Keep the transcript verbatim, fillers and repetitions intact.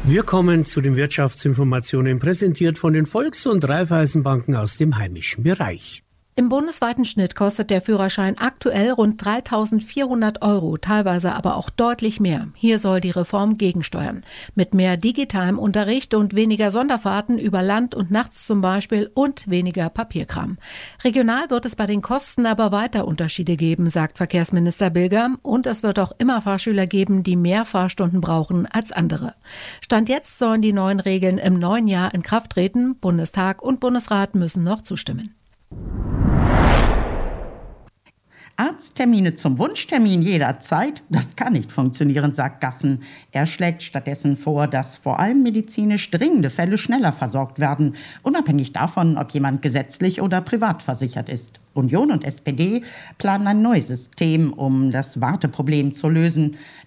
Wir kommen zu den Wirtschaftsinformationen, präsentiert von den Volks- und Raiffeisenbanken aus dem heimischen Bereich. Im bundesweiten Schnitt kostet der Führerschein aktuell rund dreitausendvierhundert Euro, teilweise aber auch deutlich mehr. Hier soll die Reform gegensteuern. Mit mehr digitalem Unterricht und weniger Sonderfahrten über Land und nachts zum Beispiel und weniger Papierkram. Regional wird es bei den Kosten aber weiter Unterschiede geben, sagt Verkehrsminister Bilger. Und es wird auch immer Fahrschüler geben, die mehr Fahrstunden brauchen als andere. Stand jetzt sollen die neuen Regeln im neuen Jahr in Kraft treten. Bundestag und Bundesrat müssen noch zustimmen. Arzttermine zum Wunschtermin jederzeit, das kann nicht funktionieren, sagt Gassen. Er schlägt stattdessen vor, dass vor allem medizinisch dringende Fälle schneller versorgt werden, unabhängig davon, ob jemand gesetzlich oder privat versichert ist. Union und S P D planen ein neues System, um das Warteproblem zu lösen.